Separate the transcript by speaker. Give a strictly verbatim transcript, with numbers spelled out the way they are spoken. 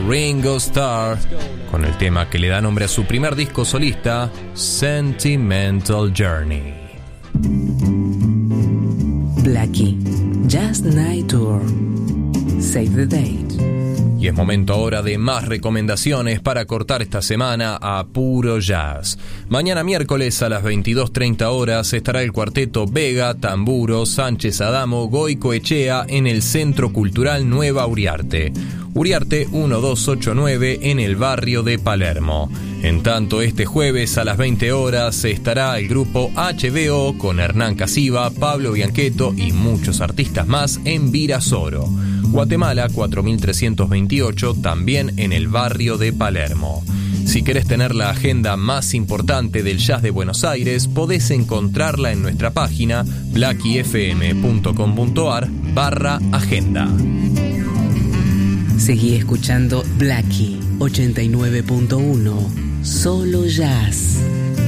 Speaker 1: Ringo Starr con el tema que le da nombre a su primer disco solista, Sentimental Journey.
Speaker 2: Blackie, Jazz Night Tour. Save the date.
Speaker 1: Y es momento ahora de más recomendaciones para cortar esta semana a puro jazz. Mañana miércoles a las veintidós treinta horas estará el cuarteto Vega, Tamburo, Sánchez Adamo, Goicoechea en el Centro Cultural Nueva Uriarte. Uriarte uno dos ocho nueve en el barrio de Palermo. En tanto, este jueves a las veinte horas estará el grupo H B O con Hernán Casiva, Pablo Biancheto y muchos artistas más en Virasoro. Guatemala cuatro mil trescientos veintiocho, también en el barrio de Palermo. Si querés tener la agenda más importante del jazz de Buenos Aires, podés encontrarla en nuestra página blackiefm.com.ar barra agenda.
Speaker 2: Seguí escuchando Blackie ochenta y nueve punto uno, solo jazz.